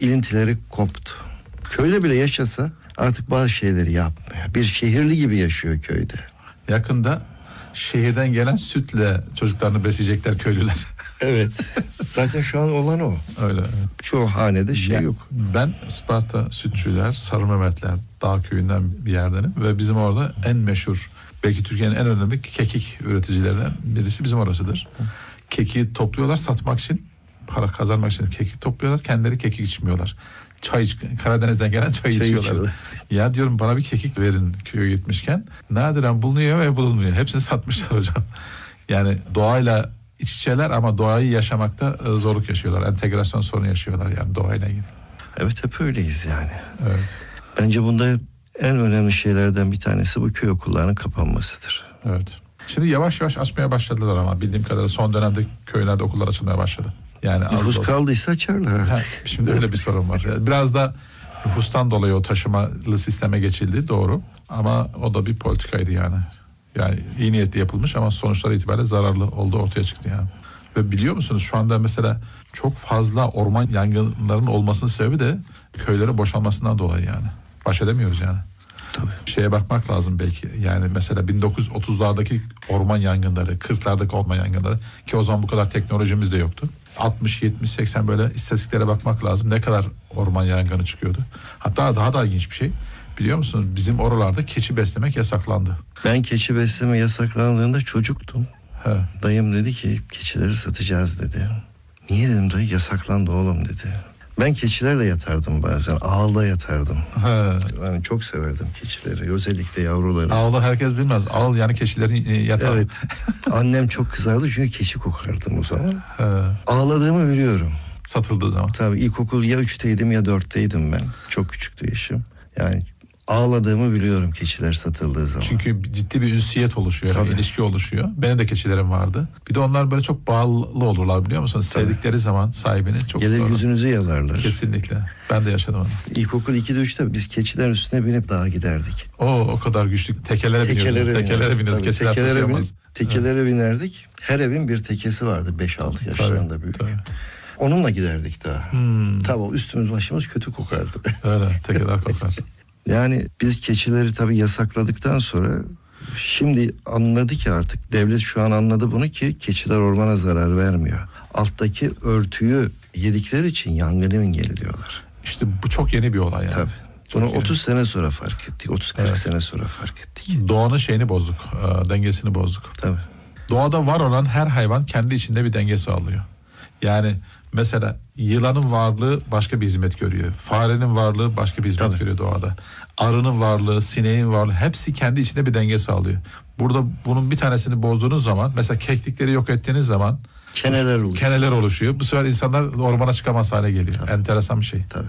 ilintileri koptu. Köyde bile yaşasa artık bazı şeyleri yapmıyor. Bir şehirli gibi yaşıyor köyde. Yakında şehirden gelen sütle çocuklarını besleyecekler köylüler. Evet. Zaten şu an olan o. Öyle. Çoğu hanede yok. Ben Isparta Sütçüler, Sarı Mehmetler Dağ Köyü'nden bir yerdenim ve bizim orada en meşhur, belki Türkiye'nin en önemli kekik üreticilerinden birisi bizim orasıdır. Kekiği topluyorlar satmak için, para kazanmak için kekik topluyorlar, kendileri kekik içmiyorlar. Karadeniz'den gelen çay içiyorlar. Ya diyorum, bana bir kekik verin köye gitmişken. Nadiren bulunuyor ve bulunmuyor. Hepsini satmışlar hocam. Yani doğayla iç içeler ama doğayı yaşamakta zorluk yaşıyorlar. Entegrasyon sorunu yaşıyorlar yani doğayla ilgili. Evet, hep öyleyiz yani. Evet. Bence bunda en önemli şeylerden bir tanesi bu köy okullarının kapanmasıdır. Evet. Şimdi yavaş yavaş açmaya başladılar ama bildiğim kadarıyla son dönemde köylerde okullar açılmaya başladı. Yani nüfus kaldıysa açarlar artık. Şimdi öyle bir sorun var. Biraz da nüfustan dolayı o taşımalı sisteme geçildi, doğru. Ama o da bir politikaydı yani. Yani iyi niyetle yapılmış ama sonuçlar itibariyle zararlı olduğu ortaya çıktı yani. Ve biliyor musunuz, şu anda mesela çok fazla orman yangınlarının olmasının sebebi de köylerin boşalmasından dolayı yani. Baş edemiyoruz yani. Tabii. Şeye bakmak lazım belki. Yani mesela 1930'lardaki orman yangınları, 40'lardaki orman yangınları, ki o zaman bu kadar teknolojimiz de yoktu. 60, 70, 80 böyle istatistiklere bakmak lazım. Ne kadar orman yangını çıkıyordu. Hatta daha da ilginç bir şey. Biliyor musunuz, bizim oralarda keçi beslemek yasaklandı. Ben keçi besleme yasaklandığında çocuktum. He. Dayım dedi ki keçileri satacağız dedi. Niye dedim, dayı yasaklandı oğlum dedi. Ben keçilerle yatardım bazen. Ağılda yatardım. He. Yani çok severdim keçileri. Özellikle yavruları. Ağlı herkes bilmez. Ağıl yani keçilerin yatağı. Evet. Annem çok kızardı çünkü keçi kokardım o zaman. He. Ağladığımı biliyorum. Satıldığı zaman. Tabii ilkokul ya 3'teydim ya 4'teydim ben. Çok küçüktü yaşım. Yani ağladığımı biliyorum keçiler satıldığı zaman. Çünkü ciddi bir ünsiyet oluşuyor, Tabii. ilişki oluşuyor. Benim de keçilerim vardı. Bir de onlar böyle çok bağlı olurlar, biliyor musunuz? Tabii. Sevdikleri zaman sahibini çok Gelir doğru. yüzünüzü yalarlar. Kesinlikle. Ben de yaşadım onu. İlkokul 2'de 3'te biz keçilerin üstüne binip dağa giderdik. O kadar güçlü. Tekelere biniyoruz. Keçiler taşıyamaz. Tekelere binerdik. Her evin bir tekesi vardı 5-6 yaşlarında büyük. Tabii. Onunla giderdik daha. Tabii üstümüz başımız kötü kokardı. Öyle, tekeler kokar. Yani biz keçileri tabii yasakladıktan sonra şimdi anladı ki artık devlet şu an anladı bunu ki keçiler ormana zarar vermiyor. Alttaki örtüyü yedikleri için yangını engelliyorlar. İşte bu çok yeni bir olay yani. Tabii. Bunu 30 sene sonra fark ettik. 30-40 sene sonra fark ettik. Doğanın şeyini bozduk, dengesini bozduk. Tabii. Doğada var olan her hayvan kendi içinde bir denge sağlıyor. Yani mesela yılanın varlığı başka bir hizmet görüyor. Farenin varlığı başka bir hizmet görüyor doğada. Arının varlığı, sineğin varlığı, hepsi kendi içinde bir denge sağlıyor. Burada bunun bir tanesini bozduğunuz zaman, mesela keklikleri yok ettiğiniz zaman keneler oluşuyor. Bu sefer insanlar ormana çıkamaz hale geliyor. Tabii. Enteresan bir şey. Tabii.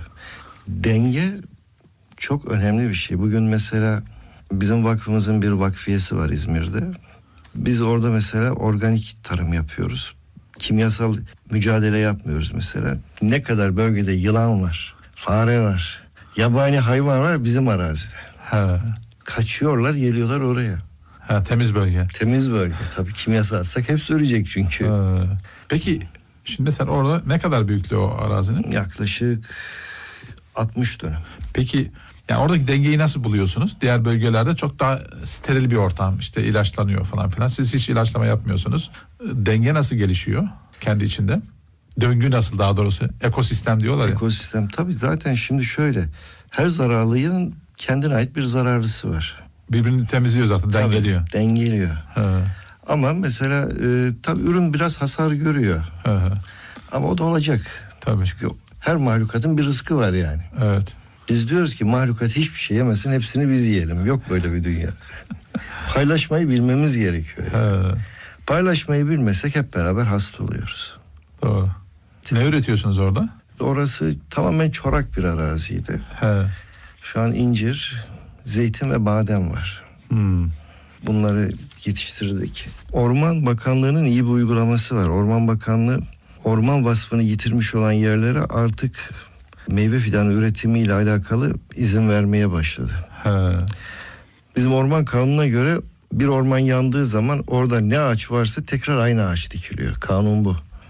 Denge çok önemli bir şey. Bugün mesela bizim vakfımızın bir vakfiyesi var İzmir'de. Biz orada mesela organik tarım yapıyoruz. Kimyasal mücadele yapmıyoruz mesela. Ne kadar bölgede yılan var, fare var, yabani hayvan var bizim arazide. He. Kaçıyorlar, geliyorlar oraya. Temiz bölge. Temiz bölge. Tabii kimyasal atsak hepsi ölecek çünkü. Peki şimdi sen orada ne kadar büyüklüğü o arazinin? Yaklaşık 60 dönüm. Peki yani oradaki dengeyi nasıl buluyorsunuz? Diğer bölgelerde çok daha steril bir ortam, işte ilaçlanıyor falan filan. Siz hiç ilaçlama yapmıyorsunuz. Denge nasıl gelişiyor kendi içinde? Döngü nasıl, daha doğrusu? Ekosistem diyorlar ya. Ekosistem tabii zaten şimdi şöyle. Her zararlının kendine ait bir zararlısı var. Birbirini temizliyor zaten, dengeliyor. Dengeliyor. He. Ama mesela tabii ürün biraz hasar görüyor. He. Ama o da olacak. Tabii. Çünkü her mahlukatın bir rızkı var yani. Evet. Biz diyoruz ki mahlukat hiçbir şey yemesin, hepsini biz yiyelim. Yok böyle bir dünya. Paylaşmayı bilmemiz gerekiyor. Yani. Paylaşmayı bilmesek hep beraber hasta oluyoruz. Doğru. Ne üretiyorsunuz orada? Orası tamamen çorak bir araziydi. He. Şu an incir, zeytin ve badem var. Bunları yetiştirdik. Orman Bakanlığı'nın iyi bir uygulaması var. Orman Bakanlığı orman vasfını yitirmiş olan yerlere artık meyve fidanı üretimiyle alakalı izin vermeye başladı. He. Bizim orman kanununa göre bir orman yandığı zaman orada ne ağaç varsa tekrar aynı ağaç dikiliyor. Kanun bu.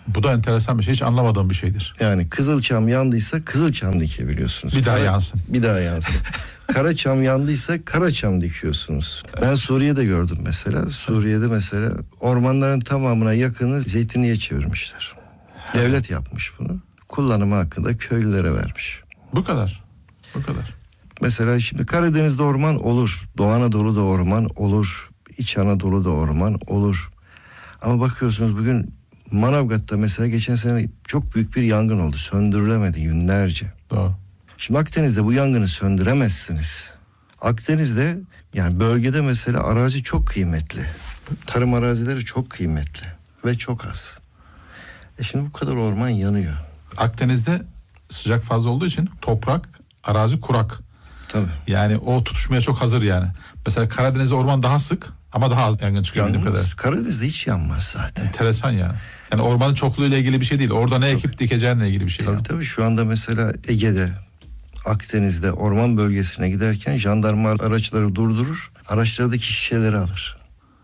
Bu da enteresan bir şey. Hiç anlamadığım bir şeydir. Yani Kızılçam yandıysa Kızılçam dikebiliyorsunuz. Bir daha yansın. Bir daha yansın. Karaçam yandıysa Karaçam dikiyorsunuz. Ben Suriye'de gördüm mesela. Suriye'de mesela ormanların tamamına yakını zeytinliğe çevirmişler. Devlet yapmış bunu. Kullanımı hakkında köylülere vermiş. Bu kadar. Bu kadar. Mesela şimdi Karadeniz'de orman olur. Doğu Anadolu'da orman olur. İç Anadolu'da orman olur. Ama bakıyorsunuz bugün Manavgat'ta mesela geçen sene çok büyük bir yangın oldu. Söndürülemedi günlerce. Doğru. Şimdi Akdeniz'de bu yangını söndüremezsiniz. Akdeniz'de yani bölgede mesela arazi çok kıymetli. Tarım arazileri çok kıymetli ve çok az. Şimdi bu kadar orman yanıyor. Akdeniz'de sıcak fazla olduğu için toprak, arazi kurak. Tabii. Yani o tutuşmaya çok hazır yani. Mesela Karadeniz'de orman daha sık ama daha az yangın çıkıyor bildiğim Yanmaz. kadar. Karadeniz'de hiç yanmaz zaten. Enteresan yani. Yani ormanın çokluğuyla ilgili bir şey değil. Orada ne ekip dikeceğinle ilgili bir şey. Tabii yani. tabii şu anda mesela Ege'de, Akdeniz'de orman bölgesine giderken jandarma araçları durdurur. Araçlardaki şişeleri alır.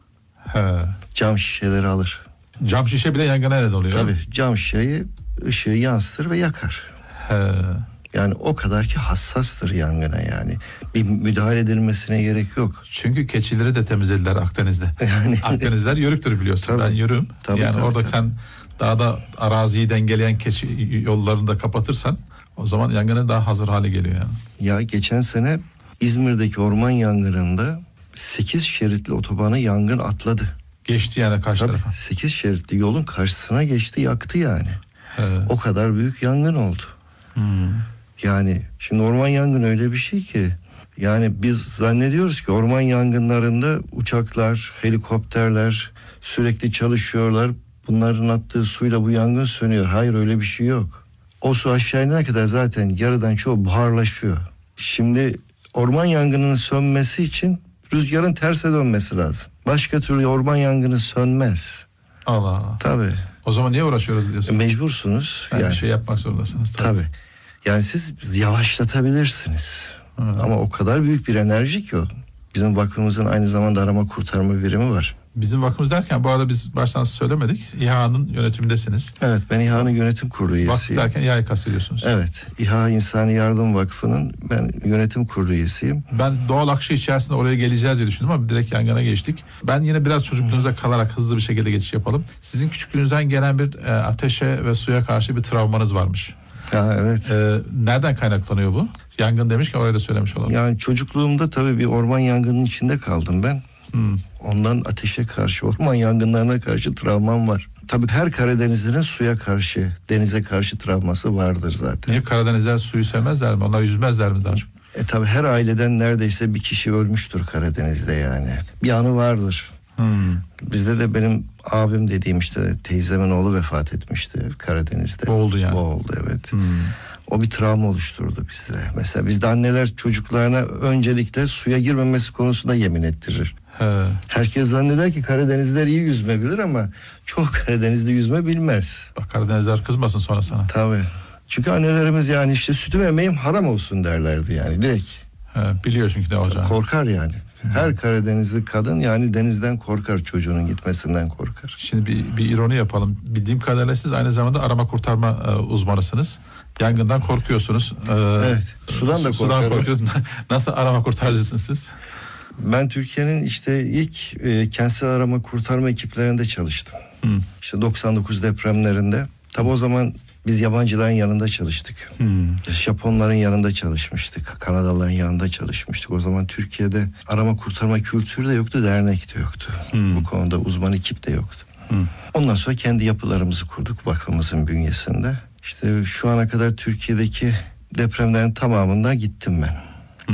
He. Cam şişeleri alır. Cam şişe bile yangına neden oluyor. Tabii cam şişeyi ışığı yansıtır ve yakar. He. Yani o kadar ki hassastır yangına yani. Bir müdahale edilmesine gerek yok. Çünkü keçileri de temizlediler Akdeniz'de. Yani Akdenizler yörüktür biliyorsun. Tabii. Ben yörüğüm. Tabii, Yani tabii, orada tabii. sen dağda araziyi dengeleyen keçi yollarını da kapatırsan o zaman yangına daha hazır hale geliyor yani. ya geçen sene İzmir'deki orman yangınında 8 şeritli otobanı yangın atladı. Geçti yani karşı Tabii tarafa. 8 şeritli yolun karşısına geçti, yaktı yani. He. O kadar büyük yangın oldu. Hmm. Yani şimdi orman yangını öyle bir şey ki yani biz zannediyoruz ki orman yangınlarında uçaklar, helikopterler sürekli çalışıyorlar. Bunların attığı suyla bu yangın sönüyor. Hayır, öyle bir şey yok. O su aşağı inene kadar zaten yarıdan çoğu buharlaşıyor. Şimdi orman yangınının sönmesi için rüzgarın terse dönmesi lazım. Başka türlü orman yangını sönmez. Allah. Tabii. O zaman niye uğraşıyoruz diyorsun? Mecbursunuz. Yani Yani bir şey yapmak zorundasınız. tabii. Yani siz yavaşlatabilirsiniz. Hı. Ama o kadar büyük bir enerji ki o. Bizim vakfımızın aynı zamanda arama kurtarma birimi var. Bizim vakfımız derken bu arada biz baştan söylemedik. İHA'nın yönetimindesiniz. Evet, ben İHA'nın yönetim kurulu Vakıf üyesiyim. derken İHA'yı kastediyorsunuz. Evet, İHA İnsani Yardım Vakfı'nın ben yönetim kurulu üyesiyim. Ben doğal akışı içerisinde oraya geleceğiz diye düşündüm ama direkt yangına geçtik. Ben yine biraz çocukluğunuza kalarak hızlı bir şekilde geçiş yapalım. Sizin küçüklüğünüzden gelen bir ateşe ve suya karşı bir travmanız varmış. Ha, evet. Nereden kaynaklanıyor bu? Yangın demişken oraya da söylemiş olalım. Yani çocukluğumda tabii bir orman yangının içinde kaldım ben. Hmm. Ondan ateşe karşı, orman yangınlarına karşı travmam var. Tabii her Karadenizli'nin suya karşı, denize karşı travması vardır zaten. Niye Karadenizler suyu sevmezler mi? Onlar yüzmezler mi daha çok? Tabii her aileden neredeyse bir kişi ölmüştür Karadeniz'de yani. Bir anı vardır. Hmm. Bizde de benim abim dediğim işte teyzemin oğlu vefat etmişti Karadeniz'de. Boğuldu yani. Boğuldu, evet. Hmm. O bir travma oluşturdu bizde. Mesela bizde anneler çocuklarına öncelikle suya girmemesi konusunda yemin ettirir. He. Herkes zanneder ki Karadenizliler iyi yüzme bilir ama çok Karadenizli yüzme bilmez. Bak Karadenizler kızmasın sonra sana. Tabii. Çünkü annelerimiz yani işte sütüm emeğim haram olsun derlerdi yani direkt. He, biliyor çünkü ne olacağını. Korkar yani. Her Karadenizli kadın yani denizden korkar, çocuğunun gitmesinden korkar. Şimdi bir ironi yapalım. Bildiğim kadarıyla siz aynı zamanda arama kurtarma uzmanısınız. Yangından korkuyorsunuz. Evet. Sudan da Sudan korkarım. korkuyorsunuz. Nasıl arama kurtarıcısınız siz? Ben Türkiye'nin işte ilk kentsel arama kurtarma ekiplerinde çalıştım. Hı. İşte 99 depremlerinde. Tabi o zaman biz yabancıların yanında çalıştık. Japonların yanında çalışmıştık. Kanadalıların yanında çalışmıştık. O zaman Türkiye'de arama kurtarma kültürü de yoktu, dernek de yoktu. Bu konuda uzman ekip de yoktu. Ondan sonra kendi yapılarımızı kurduk vakfımızın bünyesinde. İşte şu ana kadar Türkiye'deki depremlerin tamamından gittim ben.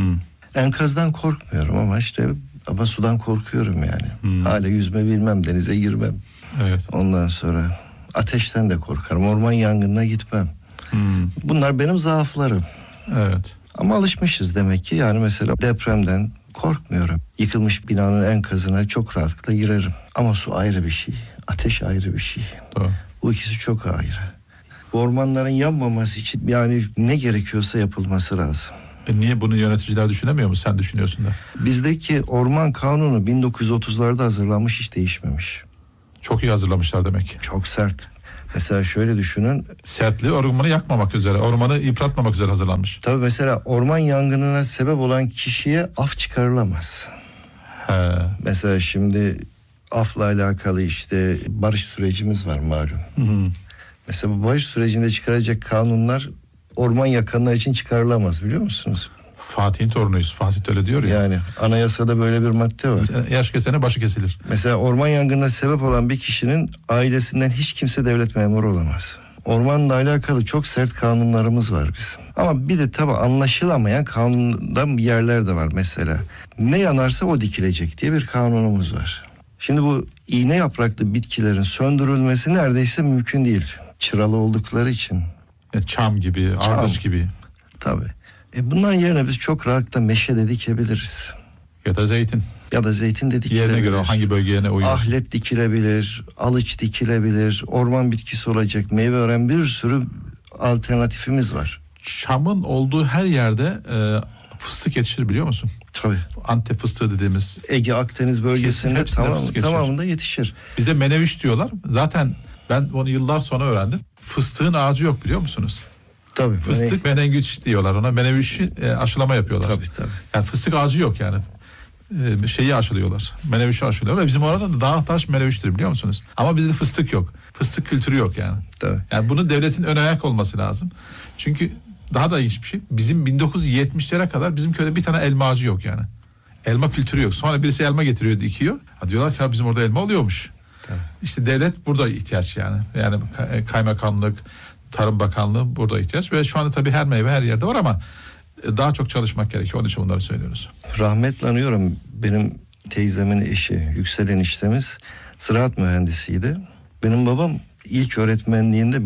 Enkazdan korkmuyorum ama sudan korkuyorum yani. Hala yüzme bilmem, denize girmem. Evet. Ondan sonra ateşten de korkarım. Orman yangınına gitmem. Bunlar benim zaaflarım. Evet. Ama alışmışız demek ki. Yani mesela depremden korkmuyorum. Yıkılmış binanın enkazına çok rahatlıkla girerim. Ama su ayrı bir şey. Ateş ayrı bir şey. Doğru. Bu ikisi çok ayrı. Bu ormanların yanmaması için yani ne gerekiyorsa yapılması lazım. Niye bunu yöneticiler düşünemiyor mu? Sen düşünüyorsun da. Bizdeki orman kanunu 1930'larda hazırlanmış, hiç değişmemiş. Çok iyi hazırlamışlar demek. Çok sert. Mesela şöyle düşünün. Sertliği ormanı yakmamak üzere, ormanı yıpratmamak üzere hazırlanmış. Tabii mesela orman yangınına sebep olan kişiye af çıkarılamaz. He. Mesela şimdi afla alakalı işte barış sürecimiz var malum. Hı. Mesela bu barış sürecinde çıkaracak kanunlar orman yakanlar için çıkarılamaz, biliyor musunuz? Fatih'in torunuyuz. Fatih de öyle diyor ya. Yani anayasada böyle bir madde var. Yaş kesene başı kesilir. Mesela orman yangınına sebep olan bir kişinin ailesinden hiç kimse devlet memuru olamaz. Ormanla alakalı çok sert kanunlarımız var bizim. Ama bir de tabii anlaşılamayan kanundan yerler de var mesela. Ne yanarsa o dikilecek diye bir kanunumuz var. Şimdi bu iğne yapraklı bitkilerin söndürülmesi neredeyse mümkün değil. Çıralı oldukları için. Çam gibi, ardıç gibi. Tabii. Bunların yerine biz çok rahatlıkla meşe de dikebiliriz. Ya da zeytin. Ya da zeytin de dikilebilir. Yerine göre hangi bölgeye ne uyuyor. Ahlet dikilebilir, alıç dikilebilir, orman bitkisi olacak, meyve veren bir sürü alternatifimiz var. Çamın olduğu her yerde fıstık yetişir, biliyor musun? Tabii. Antep fıstığı dediğimiz. Ege, Akdeniz bölgesinde hepsinde fıstık yetişir. tamamında yetişir. Bizde meneviş diyorlar. Zaten ben onu yıllar sonra öğrendim. Fıstığın ağacı yok, biliyor musunuz? Tabii. Fıstık menengiç diyorlar ona. Menevişi aşılama yapıyorlar. Tabii. Yani fıstık ağacı yok yani. Şeyi aşılıyorlar. Menevişi aşılıyorlar. Ve bizim orada da dağ taş meneviştir, biliyor musunuz? Ama bizde fıstık yok. Fıstık kültürü yok yani. Tabii. Yani bunun devletin ön ayak olması lazım. Çünkü daha da ilginç bir şey. Bizim 1970'lere kadar bizim köyde bir tane elma ağacı yok yani. Elma kültürü yok. Sonra birisi elma getiriyor, dikiyor. Diyorlar ki bizim orada elma oluyormuş. Tabii. İşte devlet burada ihtiyaç yani. Yani kaymakamlık, Tarım Bakanlığı burada ihtiyaç. Ve şu anda tabii her meyve her yerde var ama daha çok çalışmak gerekiyor. Onun için bunları söylüyoruz. Rahmetle anıyorum, benim teyzemin eşi, Yüksel eniştemiz ziraat mühendisiydi. Benim babam ilk öğretmenliğinde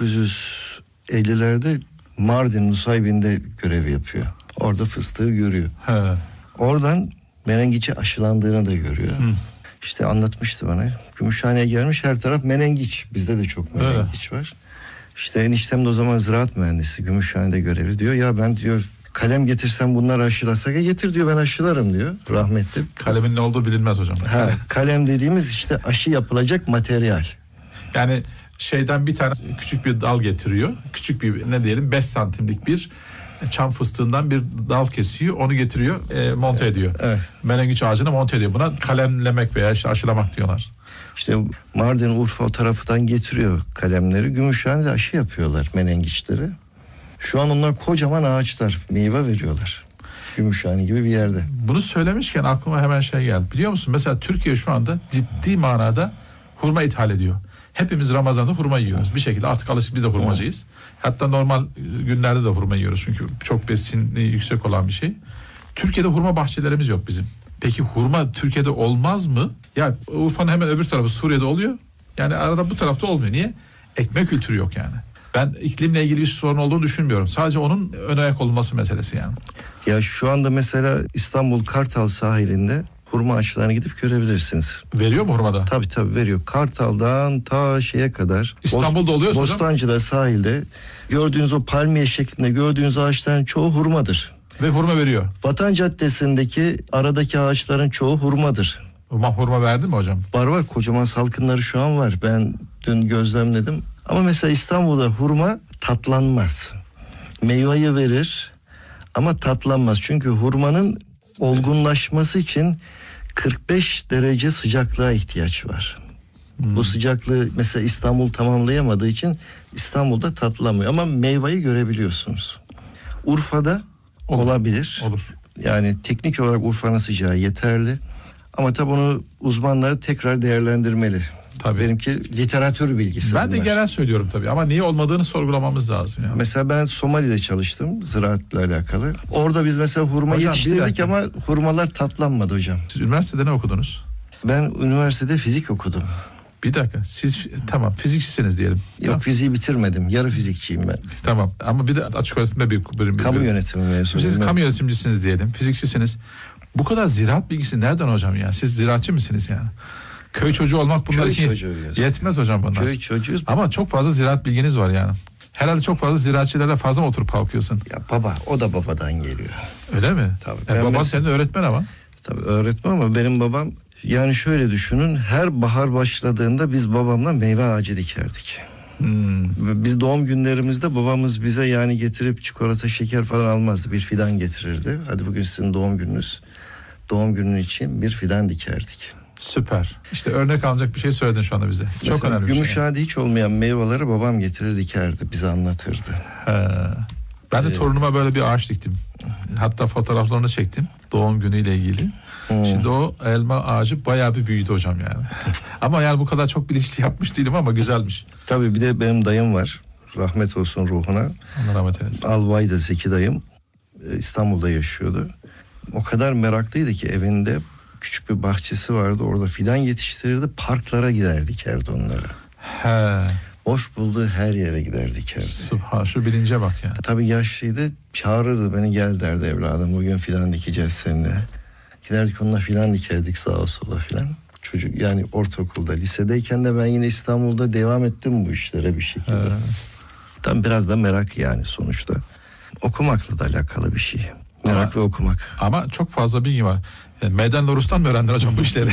1950'lerde Mardin Nusaybin'de görev yapıyor. Orada fıstığı görüyor. He. Oradan menengiçe aşılandığını da görüyor. İşte anlatmıştı bana. Gümüşhane'ye gelmiş, her taraf menengiç. Bizde de çok menengiç var. İşte eniştem de o zaman ziraat mühendisi, Gümüşhane'de görevi, diyor. Ya ben diyor kalem getirsem bunları aşılasak, getir diyor, ben aşılarım diyor rahmetli. Kalemin ne olduğu bilinmez hocam. Kalem dediğimiz işte aşı yapılacak materyal. Yani şeyden bir tane küçük bir dal getiriyor. Küçük bir, ne diyelim, 5 santimlik bir çam fıstığından bir dal kesiyor. Onu getiriyor, monte ediyor. Evet. Menengiç ağacını monte ediyor. Buna kalemlemek veya işte aşılamak diyorlar. İşte Mardin, Urfa o taraftan getiriyor kalemleri. Gümüşhane'de aşı yapıyorlar menengiçleri. Şu an onlar kocaman ağaçlar, meyve veriyorlar. Gümüşhane gibi bir yerde. Bunu söylemişken aklıma hemen şey geldi. Biliyor musun? Mesela Türkiye şu anda ciddi manada hurma ithal ediyor. Hepimiz Ramazan'da hurma yiyoruz. Bir şekilde artık alışık, biz de hurmacıyız. Hatta normal günlerde de hurma yiyoruz. Çünkü çok besini yüksek olan bir şey. Türkiye'de hurma bahçelerimiz yok bizim. Peki hurma Türkiye'de olmaz mı? Ya Urfa'nın hemen öbür tarafı Suriye'de oluyor. Yani arada bu tarafta olmuyor. Niye? Ekmek kültürü yok yani. Ben iklimle ilgili bir sorun olduğunu düşünmüyorum. Sadece onun ön ayak olması meselesi yani. Ya şu anda mesela İstanbul Kartal sahilinde hurma ağaçlarına gidip görebilirsiniz. Veriyor mu hurmada? Tabii veriyor. Kartal'dan ta şeye kadar. İstanbul'da oluyorsa hocam. Bostancı'da sahilde gördüğünüz o palmiye şeklinde gördüğünüz ağaçların çoğu hurmadır. Ve hurma veriyor. Vatan Caddesi'ndeki aradaki ağaçların çoğu hurmadır. Hurma verdi mi hocam? Var kocaman salkımları şu an var. Ben dün gözlemledim. Ama mesela İstanbul'da hurma tatlanmaz. Meyveyi verir ama tatlanmaz. Çünkü hurmanın olgunlaşması için 45 derece sıcaklığa ihtiyaç var. Bu sıcaklığı mesela İstanbul tamamlayamadığı için İstanbul'da tatlanmıyor. Ama meyveyi görebiliyorsunuz. Urfa'da olabilir. Olur. Yani teknik olarak Urfa'nın sıcağı yeterli. Ama tabii onu uzmanları tekrar değerlendirmeli. Tabii. Benimki literatür bilgisi. Ben de genel söylüyorum tabii ama niye olmadığını sorgulamamız lazım. Yani. Mesela ben Somali'de çalıştım ziraatla alakalı. Orada biz mesela hurma Hocam, yetiştirdik ama hurmalar tatlanmadı hocam. Siz üniversitede ne okudunuz? Ben üniversitede fizik okudum. Bir dakika, siz tamam fizikçisiniz diyelim. Yok, fiziği bitirmedim. Yarı fizikçiyim ben. Tamam ama bir de açık öğretimde bir kamu yönetimi mezunuyum. Siz kamu yönetimcisiniz diyelim, fizikçisiniz. Bu kadar ziraat bilgisi nereden hocam ya? Siz ziraatçı mısınız yani? Köy çocuğu olmak bunlar için yetmez hocam bunlar. Köy çocuğuyuz. Ama çok fazla ziraat bilginiz var yani. Herhalde çok fazla ziraatçılarla fazla mı oturup kalkıyorsun? Ya baba, o da babadan geliyor. Öyle mi? Tabii. Baban senin öğretmen ama. Tabii öğretmen ama benim babam, yani şöyle düşünün, her bahar başladığında biz babamla meyve ağacı dikerdik. Biz doğum günlerimizde babamız bize yani getirip çikolata, şeker falan almazdı. Bir fidan getirirdi. Hadi bugün sizin doğum gününüz. Doğum günün için bir fidan dikerdik. Süper. İşte örnek alacak bir şey söyledin şu anda bize. Çok Mesela önemli bir şey. Gümüşhane'de hiç olmayan meyveleri babam getirir dikerdi. Bize anlatırdı. Ben de torunuma böyle bir ağaç diktim. Hatta fotoğraflarını çektim. Doğum günüyle ilgili. Şimdi o elma ağacı bayağı bir büyüdü hocam yani. Ama yani bu kadar çok bilinçli yapmış değilim ama güzelmiş. Tabii bir de benim dayım var. Rahmet olsun ruhuna. Allah rahmet eylesin. Albay'da Zeki dayım. İstanbul'da yaşıyordu. O kadar meraklıydı ki evinde küçük bir bahçesi vardı. Orada fidan yetiştirirdi. Parklara gider dikerdi onları. He. Boş bulduğu her yere gider dikerdi. Subhan, şu bilince bak ya. Tabii yaşlıydı. Çağırırdı beni, gel derdi evladım. Bugün fidan dikeceğiz seninle. Giderdik onunla filan dikerdik sağa sola filan. Çocuk yani ortaokulda, lisedeyken de ben yine İstanbul'da devam ettim bu işlere bir şekilde. Tam biraz da merak yani sonuçta. Okumakla da alakalı bir şey. Merak ve okumak. Ama çok fazla bilgi var. Yani Meydan Lorus'tan mı öğrendin hocam bu işleri?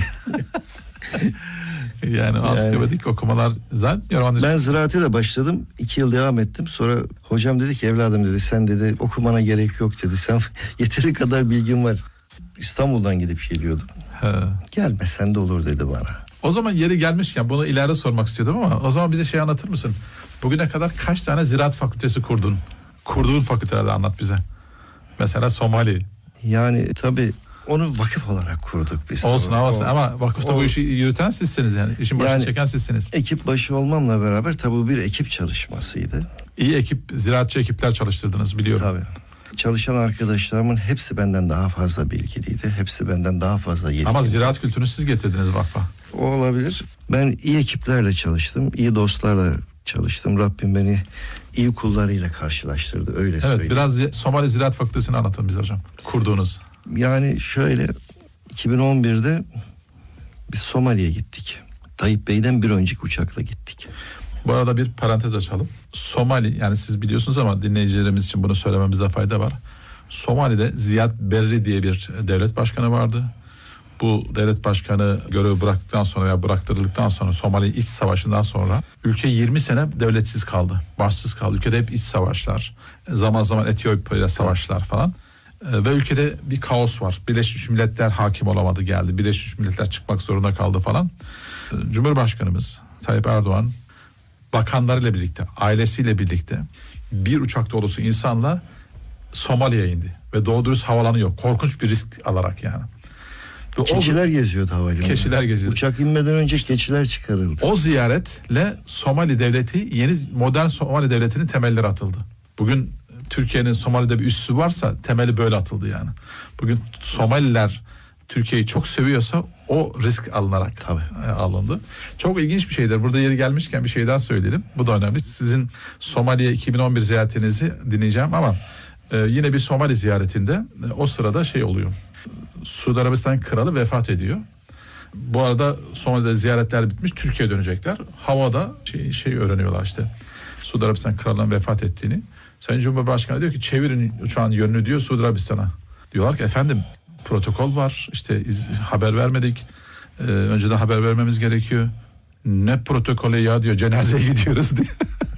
Yani ansiklopedic okumalar zannediyorum. Ben ziraate de başladım. 2 yıl devam ettim. Sonra hocam dedi ki evladım dedi sen dedi okumana gerek yok dedi. Sen yeteri kadar bilgin var. İstanbul'dan gidip geliyordum. Gelme sen de olur dedi bana. O zaman yeri gelmişken bunu ileride sormak istiyordum ama o zaman bize şey anlatır mısın? Bugüne kadar kaç tane ziraat fakültesi kurdun? Kurduğun fakültelerde anlat bize. Mesela Somali. Yani tabii onu vakıf olarak kurduk biz. Olsun ama vakıfta bu işi yürüten sizsiniz yani. İşin başını yani, çeken sizsiniz. Ekip başı olmamla beraber tabii bu bir ekip çalışmasıydı. İyi ekip, ziraatçı ekipler çalıştırdınız biliyorum. Tabii. Çalışan arkadaşlarımın hepsi benden daha fazla bilgiliydi. Hepsi benden daha fazla yetkili. Ama ziraat kültürünü siz getirdiniz vakfa. O olabilir. Ben iyi ekiplerle çalıştım. İyi dostlarla çalıştım. Rabbim beni iyi kullarıyla karşılaştırdı. Öyle söyleyeyim. Evet, biraz Somali Ziraat Fakültesini anlatın bize hocam. Kurduğunuz. Yani şöyle 2011'de biz Somali'ye gittik. Tayyip Bey'den bir önceki uçakla gittik. Bu arada bir parantez açalım. Somali, yani siz biliyorsunuz ama dinleyicilerimiz için bunu söylememizde fayda var. Somali'de Ziyad Berri diye bir devlet başkanı vardı. Bu devlet başkanı görevi bıraktıktan sonra veya bıraktırıldıktan sonra Somali İç Savaşı'ndan sonra ülke 20 sene devletsiz kaldı. Başsız kaldı. Ülkede hep iç savaşlar. Zaman zaman Etiyopya ile savaşlar falan. Ve ülkede bir kaos var. Birleşmiş Milletler hakim olamadı geldi. Birleşmiş Milletler çıkmak zorunda kaldı falan. Cumhurbaşkanımız Tayyip Erdoğan bakanlarıyla birlikte, ailesiyle birlikte bir uçak dolusu insanla Somali'ye indi. Ve doğru dürüst havalanı yok. Korkunç bir risk alarak yani. Ve keçiler geziyordu havalimanında. Keçiler geziyordu. Uçak inmeden önce keçiler çıkarıldı. O ziyaretle Somali devleti, yeni modern Somali devletinin temelleri atıldı. Bugün Türkiye'nin Somali'de bir üssü varsa temeli böyle atıldı yani. Bugün Somaliler Türkiye'yi çok seviyorsa o risk alınarak alındı. Çok ilginç bir şeydir. Burada yeri gelmişken bir şey daha söyleyelim. Bu da önemli. Sizin Somali'ye 2011 ziyaretinizi dinleyeceğim ama yine bir Somali ziyaretinde o sırada şey oluyor. Suudi Arabistan kralı vefat ediyor. Bu arada Somali'de ziyaretler bitmiş, Türkiye'ye dönecekler. Havada şey öğreniyorlar işte. Suudi Arabistan kralının vefat ettiğini. Sayın Cumhurbaşkanı diyor ki çevirin uçağın yönünü diyor Suudi Arabistan'a. Diyorlar ki efendim protokol var işte haber vermedik. Önceden haber vermemiz gerekiyor. Ne protokolü ya diyor, cenazeye gidiyoruz diyor.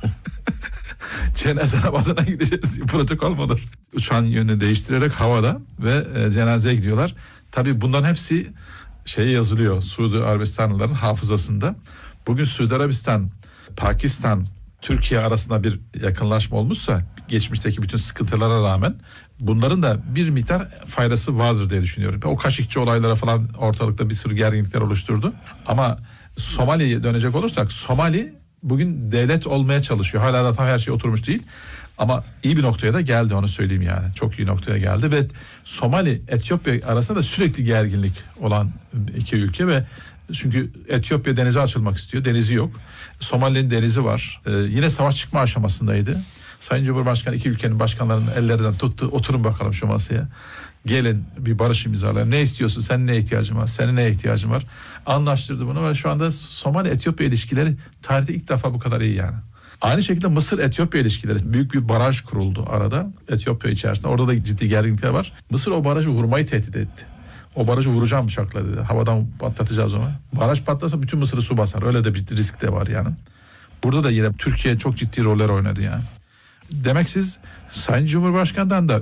Cenaze namazına gideceğiz diye protokol mudur? Uçağın yönünü değiştirerek havada ve cenazeye gidiyorlar. Tabii bunların hepsi yazılıyor Suudi Arabistanlıların hafızasında. Bugün Suudi Arabistan, Pakistan, Türkiye arasında bir yakınlaşma olmuşsa geçmişteki bütün sıkıntılara rağmen bunların da bir miktar faydası vardır diye düşünüyorum. O Kaşıkçı olaylara falan ortalıkta bir sürü gerginlikler oluşturdu. Ama Somali'ye dönecek olursak Somali bugün devlet olmaya çalışıyor. Hala da tam her şey oturmuş değil. Ama iyi bir noktaya da geldi, onu söyleyeyim yani. Çok iyi noktaya geldi ve Somali, Etiyopya arasında da sürekli gerginlik olan iki ülke ve çünkü Etiyopya denize açılmak istiyor. Denizi yok. Somali'nin denizi var. Yine savaş çıkma aşamasındaydı. Sayın Cumhurbaşkanı iki ülkenin başkanlarının ellerinden tuttu. Oturun bakalım şu masaya. Gelin bir barış imzalayalım. Ne istiyorsun? Senin neye ihtiyacın var? Senin neye ihtiyacın var? Anlaştırdı bunu ve şu anda Somali-Etiyopya ilişkileri tarihte ilk defa bu kadar iyi yani. Aynı şekilde Mısır-Etiyopya ilişkileri. Büyük bir baraj kuruldu arada Etiyopya içerisinde. Orada da ciddi gerginlikler var. Mısır o barajı vurmayı tehdit etti. O barajı vuracağım bıçakla dedi. Havadan patlatacağız onu. Baraj patlasa bütün Mısır'ı su basar. Öyle de bir risk de var yani. Burada da yine Türkiye çok ciddi roller oynadı yani. Demek siz Sayın Cumhurbaşkanı'ndan da